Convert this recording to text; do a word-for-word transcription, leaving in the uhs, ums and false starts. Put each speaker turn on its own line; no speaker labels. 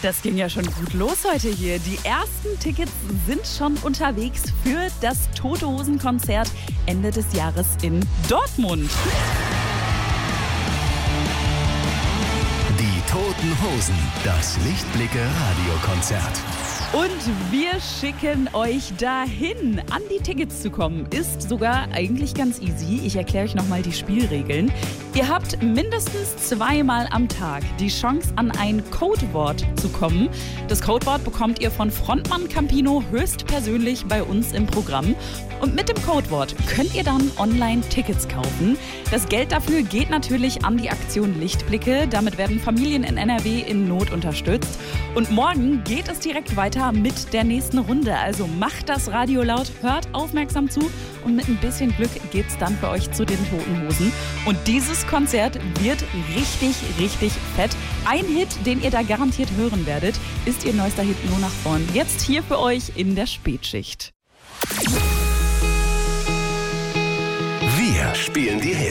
Das ging ja schon gut los heute hier. Die ersten Tickets sind schon unterwegs für das Tote Hosen Konzert Ende des Jahres in Dortmund.
Die Toten Hosen, das Lichtblicke Radiokonzert.
Und wir schicken euch dahin. An die Tickets zu kommen ist sogar eigentlich ganz easy. Ich erkläre euch nochmal die Spielregeln. Ihr habt mindestens zweimal am Tag die Chance, an ein Codewort zu kommen. Das Codewort bekommt ihr von Frontmann Campino höchstpersönlich bei uns im Programm. Und mit dem Codewort könnt ihr dann online Tickets kaufen. Das Geld dafür geht natürlich an die Aktion Lichtblicke. Damit werden Familien in N R W in Not unterstützt. Und morgen geht es direkt weiter mit der nächsten Runde. Also macht das Radio laut, hört aufmerksam zu und mit ein bisschen Glück geht's dann für euch zu den Toten Hosen. Und dieses Konzert wird richtig, richtig fett. Ein Hit, den ihr da garantiert hören werdet, ist ihr neuester Hit Nur nach vorn. Jetzt hier für euch in der Spätschicht.
Wir spielen die Hits.